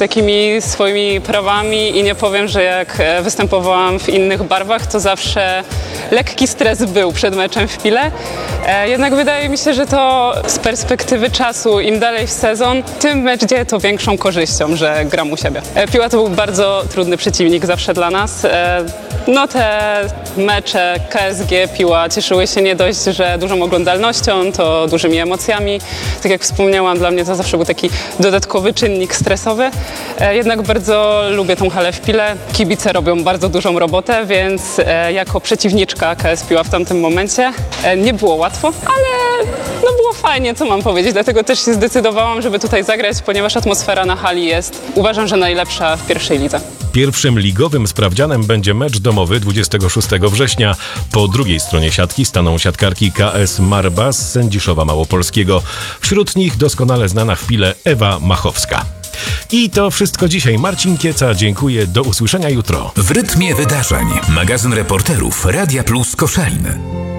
takimi swoimi prawami i nie powiem, że jak występowałam w innych barwach, to zawsze lekki stres był przed meczem w Pile. Jednak wydaje mi się, że to z perspektywy czasu, im dalej w sezon, tym mecz dzieje to większą korzyścią, że gram u siebie. Piła to był bardzo trudny przeciwnik zawsze dla nas. No te mecze KSG, Piła cieszyły się nie dość, że dużą oglądalnością, to dużymi emocjami. Tak jak wspomniałam, dla mnie to zawsze był taki dodatkowy czynnik stresowy. Jednak bardzo lubię tą halę w Pile. Kibice robią bardzo dużą robotę, więc jako przeciwniczka KS Piła w tamtym momencie nie było łatwo, ale no było fajnie, co mam powiedzieć. Dlatego też się zdecydowałam, żeby tutaj zagrać, ponieważ atmosfera na hali jest, uważam, że najlepsza w pierwszej lidze. Pierwszym ligowym sprawdzianem będzie mecz domowy 26 września. Po drugiej stronie siatki staną siatkarki KS Marba z Sędziszowa Małopolskiego. Wśród nich doskonale znana w Pile Ewa Machowska. I to wszystko dzisiaj. Marcin Kieca, dziękuję. Do usłyszenia jutro. W rytmie wydarzeń. Magazyn reporterów Radia Plus Koszalin.